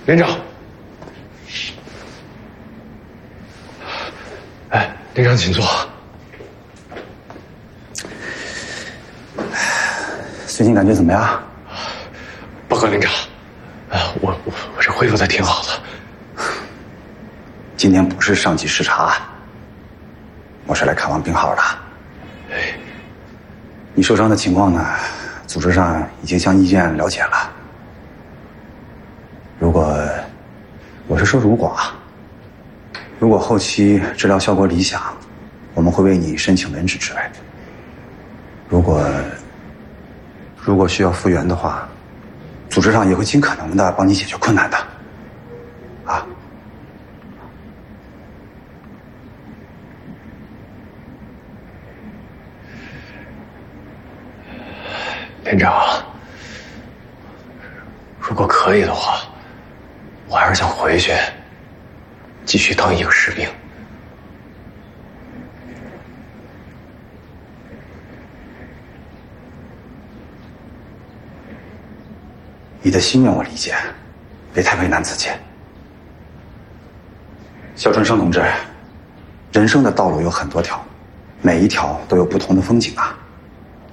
连长。哎，连长请坐。 最近感觉怎么样？ 报告连长，我这恢复的挺好的。 今天不是上级视察，我是来看望病号的。 哎， 你受伤的情况呢，组织上已经向医院了解了。如果后期治疗效果理想，我们会为你申请文职之位。如果需要复原的话，组织上也会尽可能的帮你解决困难的。啊。 连长，如果可以的话，我还是想回去继续当一个士兵。 你的心愿我理解，别太为难自己。肖春生同志，人生的道路有很多条，每一条都有不同的风景啊。